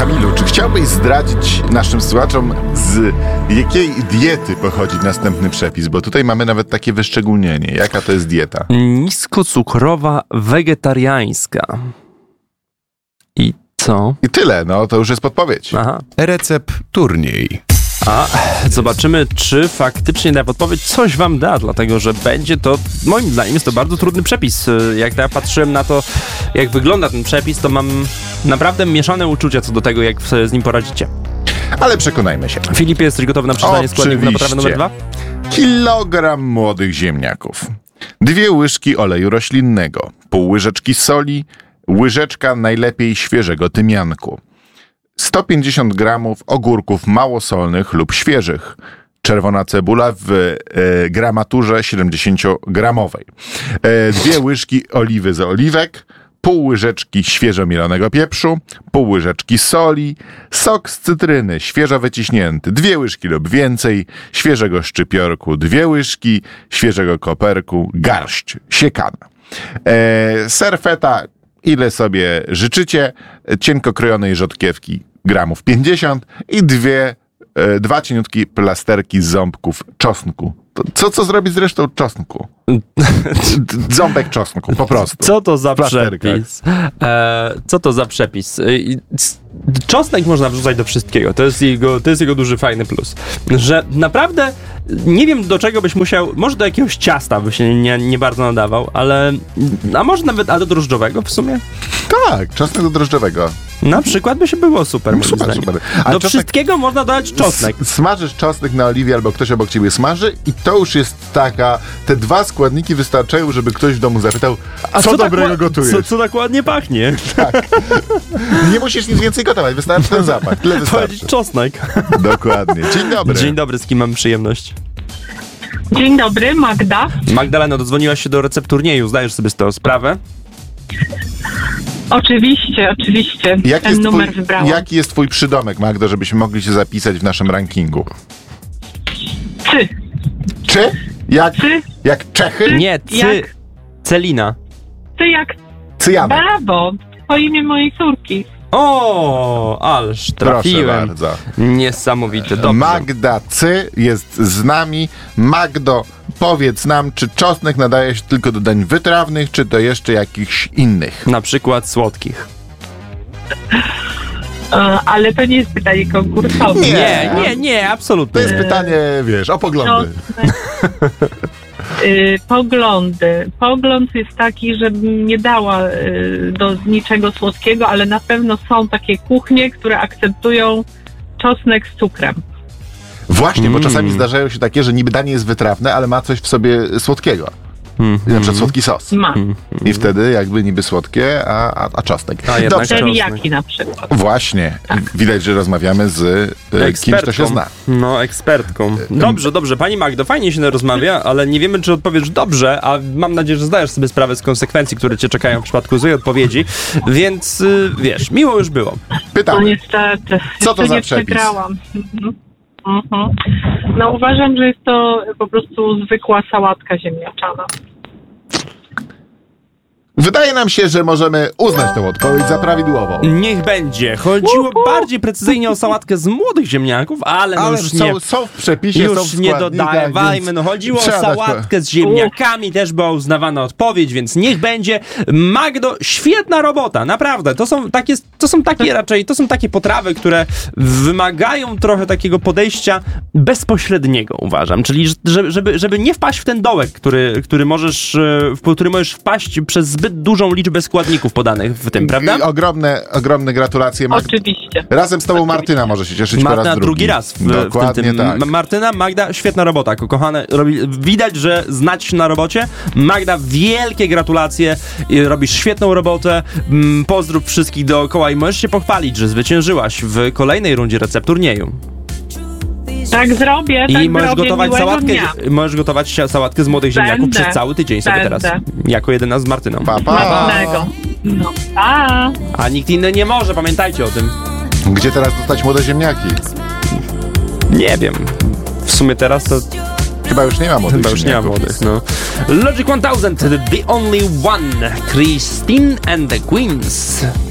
Kamilu, czy chciałbyś zdradzić naszym słuchaczom, z jakiej diety pochodzi następny przepis? Bo tutaj mamy nawet takie wyszczególnienie. Jaka to jest dieta? Niskocukrowa, wegetariańska. I co? I tyle, no to już jest podpowiedź. Aha. Recept turniej. A zobaczymy, czy faktycznie ta podpowiedź coś wam da, dlatego że będzie to, moim zdaniem, jest to bardzo trudny przepis. Jak ja patrzyłem na to, jak wygląda ten przepis, to mam naprawdę mieszane uczucia co do tego, jak sobie z nim poradzicie. Ale przekonajmy się. Filip, jesteś gotowy na przeczytanie składników na potrawę numer 2? Kilogram młodych ziemniaków, 2 łyżki oleju roślinnego, pół łyżeczki soli, łyżeczka najlepiej świeżego tymianku, 150 gramów ogórków małosolnych lub świeżych, czerwona cebula w gramaturze 70-gramowej, 2 łyżki oliwy z oliwek, pół łyżeczki świeżo mielonego pieprzu, pół łyżeczki soli, sok z cytryny świeżo wyciśnięty, 2 łyżki lub więcej, świeżego szczypiorku 2 łyżki, świeżego koperku garść siekana. Ser feta, ile sobie życzycie, cienko krojonej rzodkiewki gramów 50 i 2 cieniutkie plasterki ząbków czosnku. Co zrobić z resztą czosnku? Ząbek czosnku, po prostu. Co to za przepis? Co to za przepis? Czosnek można wrzucać do wszystkiego. To jest jego duży, fajny plus. Że naprawdę nie wiem, do czego byś musiał, może do jakiegoś ciasta by się nie bardzo nadawał, ale a może nawet do drożdżowego w sumie? Tak, czosnek do drożdżowego. Na przykład by się było super. Super. Do wszystkiego można dodać czosnek. Smażysz czosnek na oliwie albo ktoś obok ciebie smaży i to już jest taka, te 2 składniki wystarczają, żeby ktoś w domu zapytał, co dobrego gotujesz? Co tak ładnie pachnie? Tak. Nie musisz nic więcej gotować, wystarczy ten zapach. Tyle wystarczy. Czosnek. Dokładnie. Dzień dobry. Dzień dobry, z kim mam przyjemność? Dzień dobry, Magda. Magdaleno, dodzwoniłaś się do recepturnieju, zdajesz sobie z tego sprawę? Oczywiście. Ten numer wybrałam. Jaki jest twój przydomek, Magdo, żebyśmy mogli się zapisać w naszym rankingu? Czy? Jak Czechy? Nie, Celina. Ty jak... Cyjanek. Brawo, to imię mojej córki. O, ależ trafiłem. Proszę bardzo. Niesamowite, dobrze. Magda jest z nami. Magdo, powiedz nam, czy czosnek nadaje się tylko do dań wytrawnych, czy do jeszcze jakichś innych? Na przykład słodkich. Ale to nie jest pytanie konkursowe. Nie, absolutnie. To jest pytanie, wiesz, o poglądy. Pogląd jest taki, że nie dała do niczego słodkiego, ale na pewno są takie kuchnie, które akceptują czosnek z cukrem. Właśnie, bo czasami zdarzają się takie, że niby danie jest wytrawne, ale ma coś w sobie słodkiego. Na przykład słodki sos. Ma. I wtedy jakby niby słodkie, a czosnek. Dobrze. Teriyaki na przykład. Właśnie. Tak. Widać, że rozmawiamy z kimś, kto się zna. No, ekspertką. Dobrze. Pani Magdo, fajnie się rozmawia, ale nie wiemy, czy odpowiesz dobrze, a mam nadzieję, że zdajesz sobie sprawę z konsekwencji, które cię czekają w przypadku złej odpowiedzi, więc wiesz, miło już było. Pytam. No niestety. Co to za nie przepis? Przegrałam. No uważam, że jest to po prostu zwykła sałatka ziemniaczana. Wydaje nam się, że możemy uznać tę odpowiedź za prawidłową. Niech będzie. Chodziło bardziej precyzyjnie o sałatkę z młodych ziemniaków, ale już nie. Są w przepisie, już są w nie dodawajmy. No chodziło o sałatkę z ziemniakami, też była uznawana odpowiedź, więc niech będzie. Magdo, świetna robota, naprawdę. To są takie potrawy, które wymagają trochę takiego podejścia bezpośredniego, uważam. Czyli żeby nie wpaść w ten dołek, w który możesz wpaść przez zbyt dużą liczbę składników podanych w tym, prawda? Ogromne gratulacje. Oczywiście. Razem z tobą Martyna może się cieszyć po raz Martyna drugi drugi. raz Dokładnie w tym. tak. Martyna, Magda, świetna robota, kochane. Widać, że znać się na robocie. Magda, wielkie gratulacje. Robisz świetną robotę. Pozdrów wszystkich dookoła i możesz się pochwalić, że zwyciężyłaś w kolejnej rundzie recepturnieju. Tak zrobię, I możesz gotować sałatkę z młodych ziemniaków przez cały tydzień sobie teraz. Jako jedyna z Martyną. Pa. No, pa. A nikt inny nie może, pamiętajcie o tym. Gdzie teraz dostać młode ziemniaki? Nie wiem. W sumie teraz to... Chyba już nie ma młodych ziemniaków. No. Logic 1000, The Only One, Christine and the Queens.